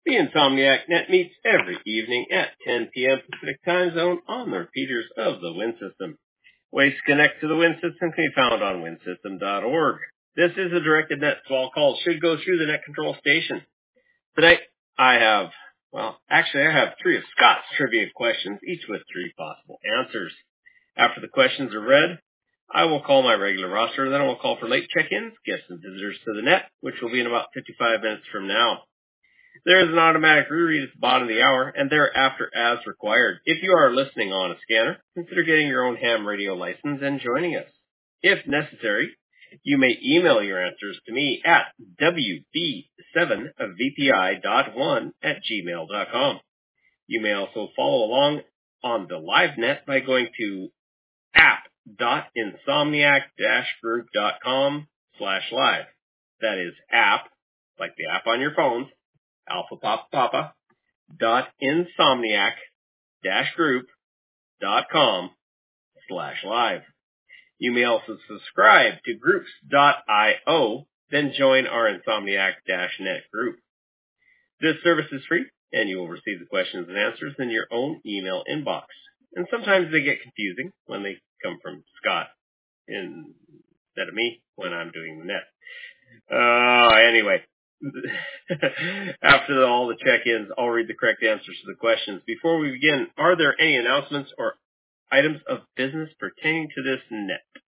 The Insomniac Net meets every evening at 10 p.m. Pacific Time Zone on the repeaters of the Wind System. Ways to connect to the Wind System can be found on windsystem.org. This is a directed net, so all calls should go through the net control station. Tonight, I have three of Scott's trivia questions, each with three possible answers. After the questions are read, I will call my regular roster, then I will call for late check-ins, guests, and visitors to the net, which will be in about 55 minutes from now. There is an automatic reread at the bottom of the hour, and thereafter as required. If you are listening on a scanner, consider getting your own ham radio license and joining us. If necessary, you may email your answers to me at wb7vpi.1@gmail.com. You may also follow along on the live net by going to app.insomniac-group.com/live. That is app, like the app on your phones, Alpha Papa Papa, insomniac-group.com/live. You may also subscribe to groups.io, then join our Insomniac-net group. This service is free, and you will receive the questions and answers in your own email inbox. And sometimes they get confusing when they come from Scott instead of me when I'm doing the net. Anyway. After all the check-ins, I'll read the correct answers to the questions. Before we begin, are there any announcements or items of business pertaining to this net?